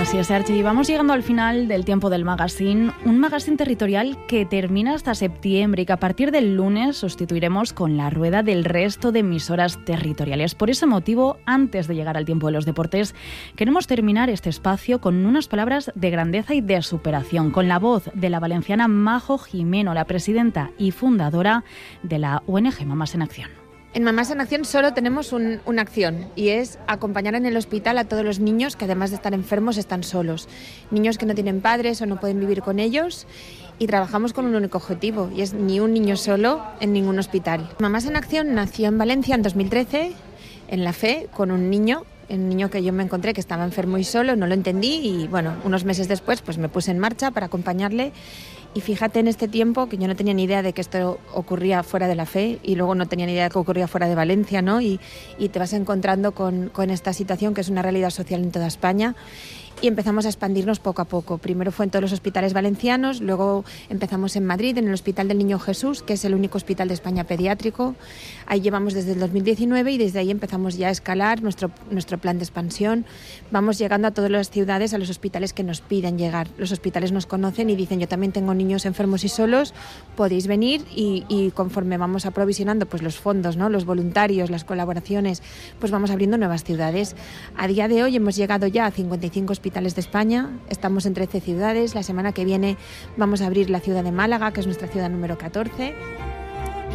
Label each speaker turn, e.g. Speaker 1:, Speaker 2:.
Speaker 1: Así es, Archi. Vamos llegando al final del tiempo del magazine, un magazine territorial que termina hasta septiembre y que a partir del lunes sustituiremos con la rueda del resto de emisoras territoriales. Por ese motivo, antes de llegar al tiempo de los deportes, queremos terminar este espacio con unas palabras de grandeza y de superación, con la voz de la valenciana Majo Jimeno, la presidenta y fundadora de la ONG Mamás en Acción.
Speaker 2: En Mamás en Acción solo tenemos una acción y es acompañar en el hospital a todos los niños que además de estar enfermos están solos. Niños que no tienen padres o no pueden vivir con ellos y trabajamos con un único objetivo y es ni un niño solo en ningún hospital. Mamás en Acción nació en Valencia en 2013 en La Fe con un niño que yo me encontré que estaba enfermo y solo, no lo entendí y bueno, unos meses después pues me puse en marcha para acompañarle. Y fíjate en este tiempo que yo no tenía ni idea de que esto ocurría fuera de La Fe y luego no tenía ni idea de que ocurría fuera de Valencia, ¿no? Y te vas encontrando con esta situación que es una realidad social en toda España. Y empezamos a expandirnos poco a poco. Primero fue en todos los hospitales valencianos, luego empezamos en Madrid, en el Hospital del Niño Jesús, que es el único hospital de España pediátrico. Ahí llevamos desde el 2019 y desde ahí empezamos ya a escalar nuestro plan de expansión. Vamos llegando a todas las ciudades, a los hospitales que nos piden llegar. Los hospitales nos conocen y dicen, yo también tengo niños enfermos y solos, podéis venir y conforme vamos aprovisionando pues, los fondos, ¿no? Los voluntarios, las colaboraciones, pues vamos abriendo nuevas ciudades. A día de hoy hemos llegado ya a 55 hospitales de España, estamos en 13 ciudades, la semana que viene vamos a abrir la ciudad de Málaga, que es nuestra ciudad número 14.